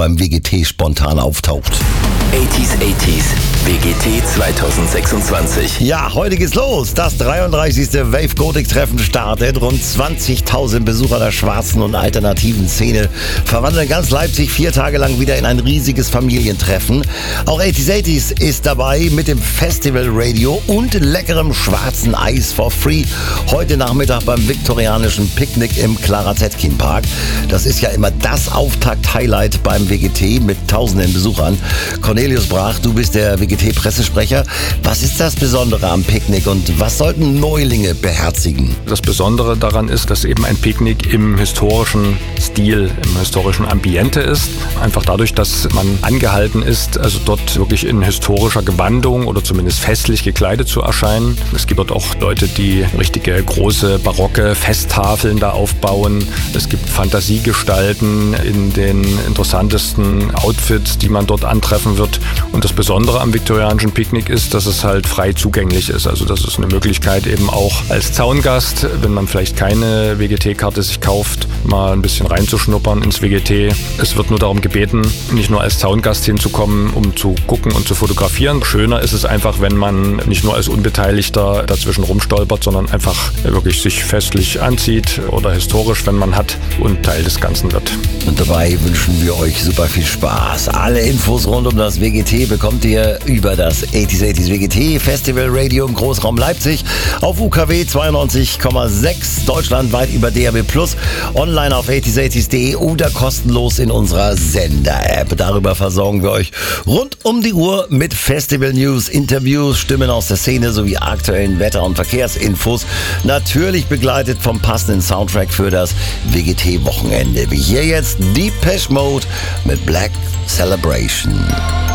beim WGT spontan auftaucht. 80s WGT 2026. Ja, heute geht's los. Das 33. Wave Gothic Treffen startet. Rund 20.000 Besucher der schwarzen und alternativen Szene verwandeln ganz Leipzig 4 Tage lang wieder in ein riesiges Familientreffen. Auch 80s ist dabei mit dem Festival Radio und leckerem schwarzen Eis for free. Heute Nachmittag beim viktorianischen Picknick im Clara Zetkin Park. Das ist ja immer das Auftakt-Highlight beim WGT mit tausenden Besuchern. Cornelius Brach, du bist der WGT-Pressesprecher. Was ist das Besondere am Picknick und was sollten Neulinge beherzigen? Das Besondere daran ist, dass eben ein Picknick im historischen Stil, im historischen Ambiente ist. Einfach dadurch, dass man angehalten ist, also dort wirklich in historischer Gewandung oder zumindest festlich gekleidet zu erscheinen. Es gibt dort auch Leute, die richtige große barocke Festtafeln da aufbauen. Es gibt Fantasiegestalten in den interessantesten Outfits, die man dort antreffen wird. Und das Besondere am viktorianischen Picknick ist, dass es halt frei zugänglich ist. Also das ist eine Möglichkeit eben auch als Zaungast, wenn man vielleicht keine WGT-Karte sich kauft, mal ein bisschen reinzuschnuppern ins WGT. Es wird nur darum gebeten, nicht nur als Zaungast hinzukommen, um zu gucken und zu fotografieren. Schöner ist es einfach, wenn man nicht nur als Unbeteiligter dazwischen rumstolpert, sondern einfach wirklich sich festlich anzieht oder historisch, wenn man hat, und Teil des Ganzen wird. Und dabei wünschen wir euch super viel Spaß. Alle Infos rund um das WGT bekommt ihr über das 80s WGT Festival Radio im Großraum Leipzig auf UKW 92,6, deutschlandweit über DAB+, online auf 80s.de oder kostenlos in unserer Sender-App. Darüber versorgen wir euch rund um die Uhr mit Festival-News, Interviews, Stimmen aus der Szene sowie aktuellen Wetter- und Verkehrsinfos. Natürlich begleitet vom passenden Soundtrack für das WGT-Wochenende. Wie hier jetzt Depeche Mode mit Black Celebration.